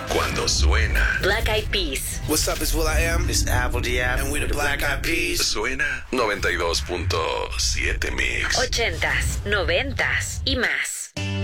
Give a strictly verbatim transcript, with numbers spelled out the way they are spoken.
Cuando suena. Black Eyed Peas. What's up, it's will.i.am. This is Apple D F. And we're the Black Eyed Peas. Suena noventa y dos punto siete Mix. Ochentas, noventas y más.